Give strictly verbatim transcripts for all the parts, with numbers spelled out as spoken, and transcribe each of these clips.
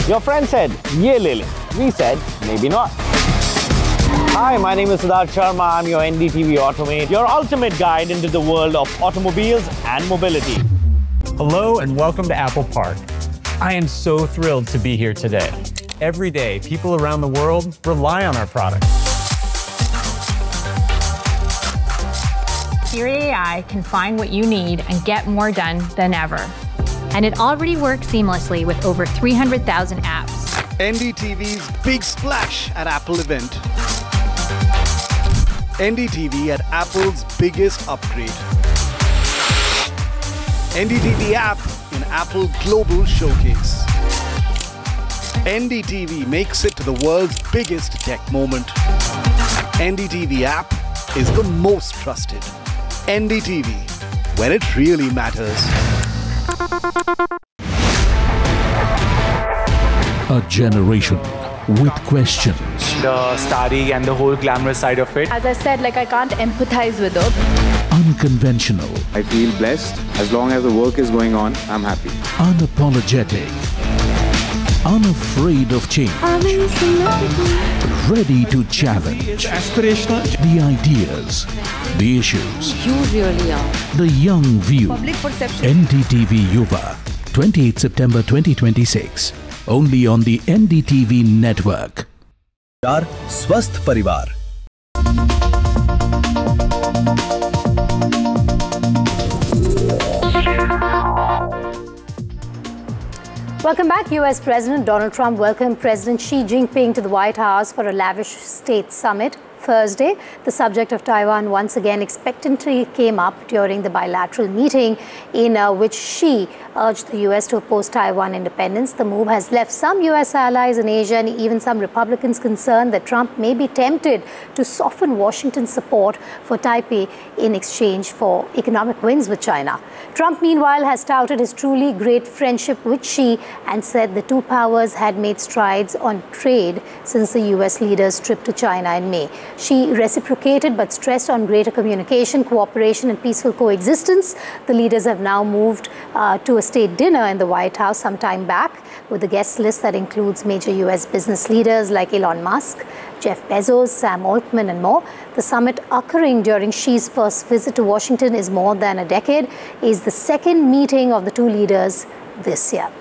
Your friend said, ye le le. We said, maybe not. Hi, my name is Siddharth Sharma. I'm your N D T V Automate, your ultimate guide into the world of automobiles and mobility. Hello and welcome to Apple Park. I am so thrilled to be here today. Every day, people around the world rely on our products. Siri A I can find what you need and get more done than ever. And it already works seamlessly with over three hundred thousand apps. N D T V's big splash at Apple event. N D T V at Apple's biggest upgrade. N D T V app in Apple Global Showcase. N D T V makes it to the world's biggest tech moment. N D T V app is the most trusted. N D T V, when it really matters. A generation with questions. The starry and the whole glamorous side of it. As I said, like I can't empathize with it. Unconventional. I feel blessed. As long as the work is going on, I'm happy. Unapologetic. Unafraid of change. Ready to challenge. It's aspirational. The ideas. The issues. You really are. The young view. Public perception. N D T V Yuva. twenty-eighth September twenty twenty-six. Only on the N D T V network. स्वस्थ परिवार. Welcome back. U S President Donald Trump welcomed President Xi Jinping to the White House for a lavish state summit Thursday. The subject of Taiwan once again expectantly came up during the bilateral meeting in uh, which Xi urged the U S to oppose Taiwan independence. The move has left some U S allies in Asia and even some Republicans concerned that Trump may be tempted to soften Washington's support for Taipei in exchange for economic wins with China. Trump, meanwhile, has touted his truly great friendship with Xi and said the two powers had made strides on trade since the U S leaders' trip to China in May. Xi reciprocated but stressed on greater communication, cooperation and peaceful coexistence. The leaders have now moved uh, to a state dinner in the White House some time back with a guest list that includes major U S business leaders like Elon Musk, Jeff Bezos, Sam Altman and more. The summit occurring during Xi's first visit to Washington is more than a decade, is the second meeting of the two leaders this year.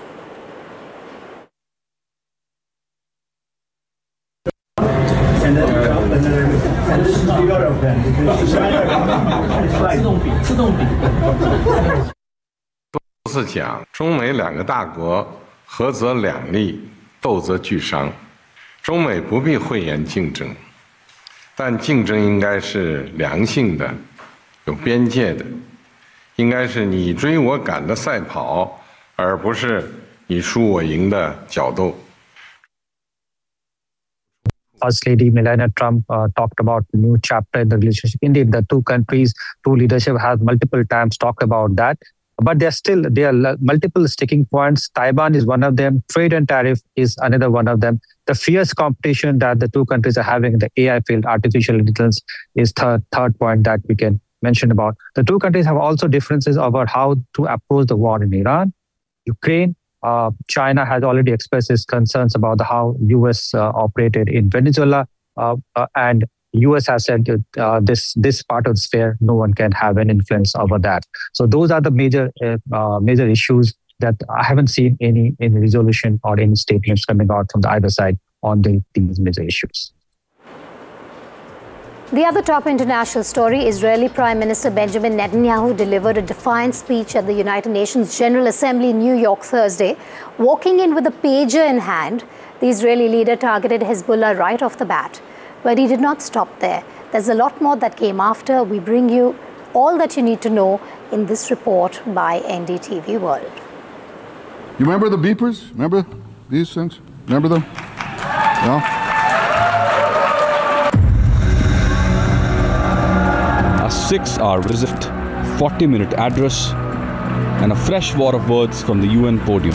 And then, and then, and this is Europe then. It's like, 是讲中美两个大国合则两利，斗则俱伤。中美不必讳言竞争，但竞争应该是良性的、有边界的，应该是你追我赶的赛跑，而不是你输我赢的角斗。 First Lady Melania Trump uh, talked about the new chapter in the relationship. Indeed, the two countries, two leadership have multiple times talked about that. But there are still there are multiple sticking points. Taiwan is one of them. Trade and tariff is another one of them. The fierce competition that the two countries are having in the A I field, artificial intelligence, is third third point that we can mention about. The two countries have also differences about how to approach the war in Iran, Ukraine. Uh, China has already expressed its concerns about the, how U S uh, operated in Venezuela, uh, uh, and U S has said that uh, this this part of the sphere, no one can have an influence over that. So those are the major uh, uh, major issues that I haven't seen any any resolution or any statements coming out from the either side on the, these major issues. The other top international story, Israeli Prime Minister Benjamin Netanyahu delivered a defiant speech at the United Nations General Assembly in New York Thursday. Walking in with a pager in hand, the Israeli leader targeted Hezbollah right off the bat. But he did not stop there. There's a lot more that came after. We bring you all that you need to know in this report by N D T V World. You remember the beepers? Remember these things? Remember them? Yeah? six-hour visit, forty-minute address, and a fresh war of words from the U N podium.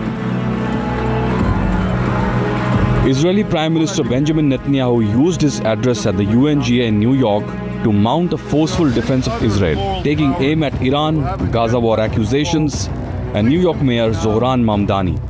Israeli Prime Minister Benjamin Netanyahu used his address at the U N G A in New York to mount a forceful defense of Israel, taking aim at Iran, Gaza war accusations, and New York Mayor Zohran Mamdani.